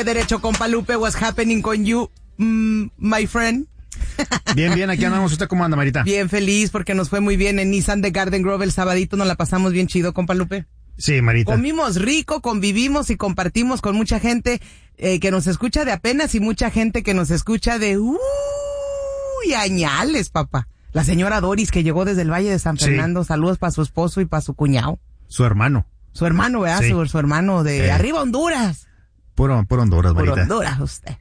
Pie derecho, compa Lupe, what's happening con you, my friend? Bien, aquí andamos. ¿Usted cómo anda, Marita? Bien feliz porque nos fue muy bien en Nissan de Garden Grove el sabadito, nos la pasamos bien chido, compa Lupe. Sí, Marita. Comimos rico, convivimos y compartimos con mucha gente que nos escucha de apenas y mucha gente que nos escucha de añales, papá. La señora Doris que llegó desde el Valle de San Fernando, saludos para su esposo y para su cuñado. Su hermano. Su hermano, ¿verdad? Sí. Su hermano de arriba Honduras. Puro Honduras, Marita. Puro Honduras, usted.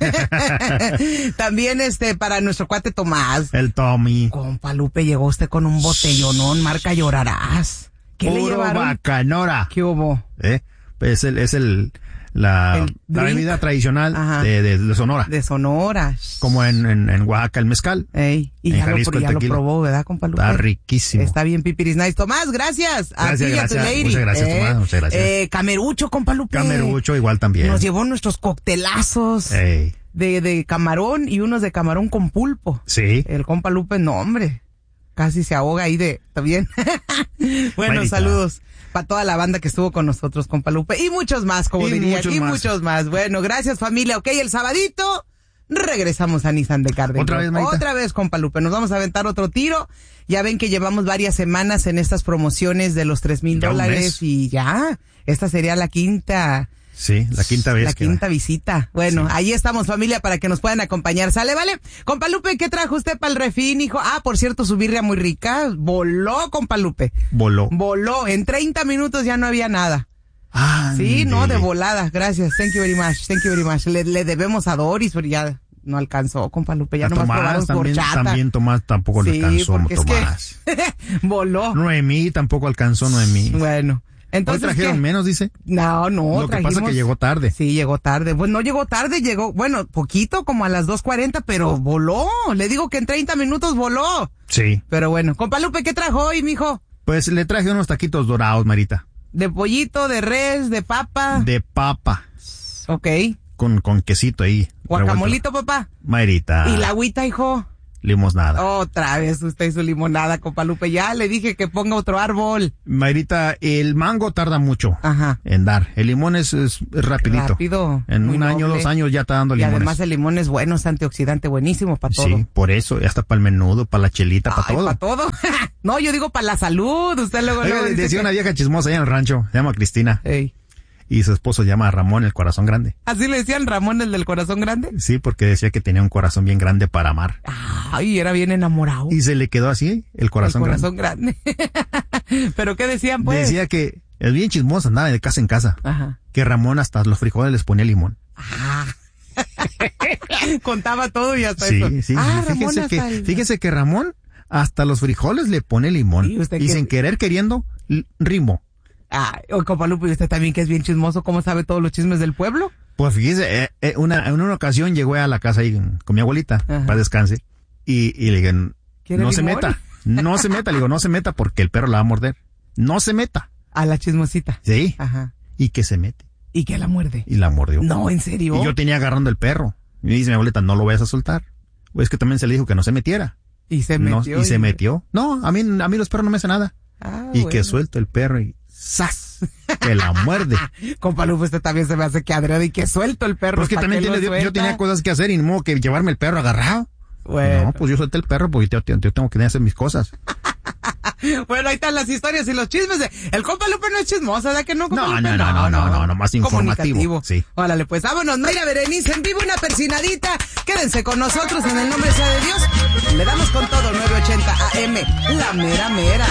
También para nuestro cuate Tomás. El Tommy. Compa Lupe, llegó usted con un botellonón, marca Llorarás. ¿Qué Puro le llevaron? Bacanora. ¿Qué hubo? Pues la bebida tradicional de Sonora. De Sonora. Como en Oaxaca, el mezcal. Y en ya, Jalisco, ya el lo tequila. probó, ¿verdad, compa Lupe? Está riquísimo. Está bien pipiris nice. Tomás, gracias. A ti y a tu lady. Muchas gracias, Tomás. Muchas gracias. Camerucho, compa Lupe. Camerucho igual también. Nos llevó nuestros coctelazos de camarón y unos de camarón con pulpo. Sí. El compa Lupe, no, hombre. Casi se ahoga ahí ¿está bien? Bueno, Marita. Saludos para toda la banda que estuvo con nosotros, compa Lupe. Y muchos más, como diría aquí, muchos más. Bueno, gracias, familia. Ok, el sabadito regresamos a Nissan de Garden. ¿Otra vez, Marita? Otra vez, compa Lupe. Nos vamos a aventar otro tiro. Ya ven que llevamos varias semanas en estas promociones de los $3,000 y ya. Esta sería la quinta. Sí, la quinta vez. La quinta visita. Bueno, ahí estamos, familia, para que nos puedan acompañar. ¿Sale, vale? Compa Lupe, ¿qué trajo usted para el refín, hijo? Por cierto, su birria muy rica. Voló, compa Lupe. Voló. En 30 minutos ya no había nada. Sí, no, de volada. Gracias. Thank you very much. Le debemos a Doris, pero ya no alcanzó, compa Lupe. Ya nomás probaron su horchata. También Tomás tampoco le alcanzó, Tomás. Es que voló. Noemí tampoco alcanzó, Noemí. Bueno. Entonces, ¿hoy trajeron menos, dice? No, Lo que pasa es que llegó tarde. Sí, llegó tarde. Pues no llegó tarde, bueno, poquito, como a las 2:40, pero voló. Le digo que en 30 minutos voló. Sí. Pero bueno, compa Lupe, ¿qué trajo hoy, mijo? Pues le traje unos taquitos dorados, Marita. De pollito, de res, de papa. De papa. Ok. Con quesito ahí. Guacamolito, papá. Marita. ¿Y la agüita, hijo? Limonada. Otra vez usted y su limonada, compa Lupe. Ya le dije que ponga otro árbol. Marita, el mango tarda mucho en dar. El limón es rapidito. Rápido. En un año, 2 años ya está dando limones. Y además el limón es bueno, es antioxidante, buenísimo para todo. Sí, por eso, hasta para el menudo, para la chelita, para todo. Para todo. No, yo digo para la salud. Usted luego decía una vieja chismosa allá en el rancho, se llama Cristina. Y su esposo se llama Ramón, el corazón grande. ¿Así le decían Ramón, el del corazón grande? Sí, porque decía que tenía un corazón bien grande para amar. Ay, era bien enamorado. Y se le quedó así, el corazón grande. ¿Pero qué decían, pues? Decía que es bien chismosa, andaba de casa en casa. Que Ramón hasta los frijoles les ponía limón. Contaba todo y hasta eso. Sí. Fíjese que Ramón hasta los frijoles le pone limón. Y sin querer, queriendo, rimó. Compa Lupe, ¿y usted también que es bien chismoso? ¿Cómo sabe todos los chismes del pueblo? Pues fíjese, en una ocasión llegó a la casa ahí con mi abuelita, para descanse, y le dije, no se meta, le digo, no se meta porque el perro la va a morder. No se meta. A la chismosita. Sí. Y que se mete. ¿Y que la muerde? Y la mordió. No, ¿en serio? Y yo tenía agarrando el perro. Y me dice mi abuelita, no lo vayas a soltar. Pues es que también se le dijo que no se metiera. Y se metió. Se metió. No, a mí los perros no me hacen nada. Que suelto el perro y ¡zas! Que la muerde. Compa Lupe, usted también se me hace que adrede y que suelto el perro. Pues que también yo tenía cosas que hacer y no modo que llevarme el perro agarrado. Bueno. No, pues yo solté el perro porque yo tengo que hacer mis cosas. Bueno, ahí están las historias y los chismes. El compa Lupe no es chismoso, ¿verdad que no? No, más informativo. Sí. Órale, pues vámonos, Mayra Berenice, en vivo una persinadita. Quédense con nosotros, en el nombre sea de Dios. Le damos con todo, 980 AM, la mera mera.